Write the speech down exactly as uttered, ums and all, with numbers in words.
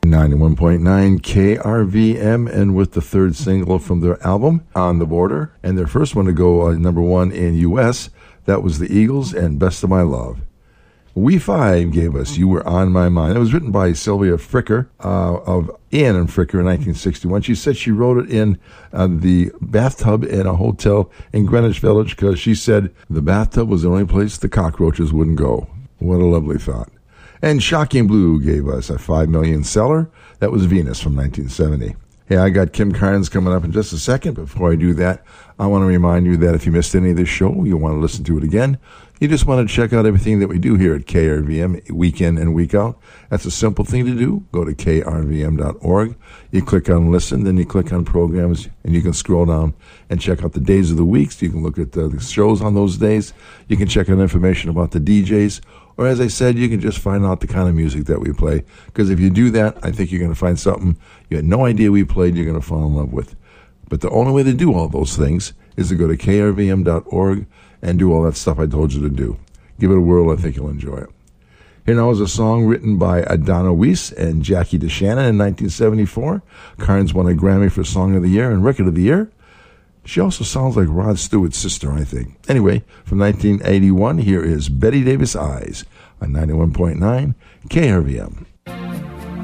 ninety-one point nine K R V M, and with the third single from their album, On the Border, and their first one to go uh, number one in U S, that was the Eagles and Best of My Love. We Five gave us You Were On My Mind. It was written by Sylvia Fricker uh, of Ian and Fricker in nineteen sixty-one. She said she wrote it in uh, the bathtub in a hotel in Greenwich Village because she said the bathtub was the only place the cockroaches wouldn't go. What a lovely thought. And Shocking Blue gave us a five million seller. That was Venus from nineteen seventy. Hey, I got Kim Carnes coming up in just a second. Before I do that, I want to remind you that if you missed any of this show, you want to listen to it again, you just want to check out everything that we do here at K R V M, week in and week out. That's a simple thing to do. Go to K R V M dot org. You click on Listen, then you click on Programs, and you can scroll down and check out the days of the week. So you can look at the, the shows on those days. You can check out information about the D Js. Or as I said, you can just find out the kind of music that we play. Because if you do that, I think you're going to find something you had no idea we played you're going to fall in love with. But the only way to do all those things is to go to K R V M dot org and do all that stuff I told you to do. Give it a whirl. I think you'll enjoy it. Here now is a song written by Donna Weiss and Jackie DeShannon in nineteen seventy-four. Carnes won a Grammy for Song of the Year and Record of the Year. She also sounds like Rod Stewart's sister, I think. Anyway, from nineteen eighty-one, here is Betty Davis Eyes on ninety-one point nine K R V M.